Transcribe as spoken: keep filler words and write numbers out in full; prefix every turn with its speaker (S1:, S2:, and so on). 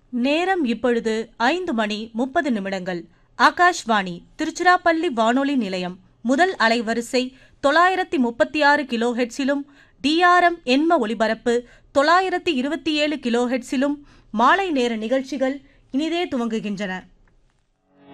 S1: நேரம் இப்பொழுது ஐந்து மணி முப்பது நிமிடங்கள். ஆகாஷ்வாணி திருச்சிராப்பள்ளி வானொலி நிலையம். முதல் அலைவரிசை தொள்ளாயிரத்தி முப்பத்தி ஆறு கிலோ ஹெட்ஸிலும் டிஆர்எம் எண்ம ஒலிபரப்பு தொள்ளாயிரத்தி இருபத்தி ஏழு கிலோ ஹெட்ஸிலும் மாலை நேர நிகழ்ச்சிகள் இனிதே துவங்குகின்றன.